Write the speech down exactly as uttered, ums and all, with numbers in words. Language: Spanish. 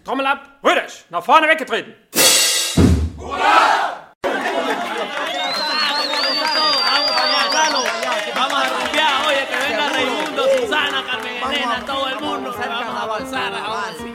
Trommel ab, Rüdisch, nach vorne weggetreten. ¡Hurra! Vamos a rumbear, oye, que venga Raimundo, Susana, Carmen Elena, todo el mundo. Vamos a avanzar, avanzar.